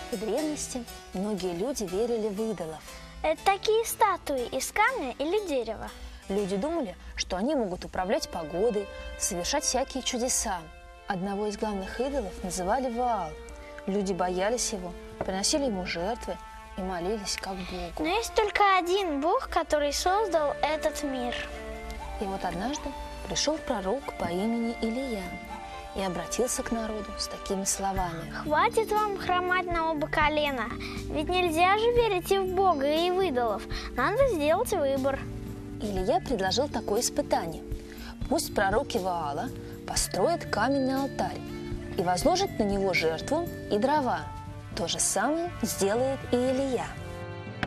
В древности многие люди верили в идолов. Это такие статуи из камня или дерева? Люди думали, что они могут управлять погодой, совершать всякие чудеса. Одного из главных идолов называли Ваал. Люди боялись его, приносили ему жертвы и молились как Богу. Но есть только один Бог, который создал этот мир. И вот однажды пришел пророк по имени Илия и обратился к народу с такими словами. Хватит вам хромать на оба колена, ведь нельзя же верить и в Бога, и в идолов. Надо сделать выбор. Илия предложил такое испытание. Пусть пророки Ваала построят каменный алтарь и возложат на него жертву и дрова. То же самое сделает и Илия.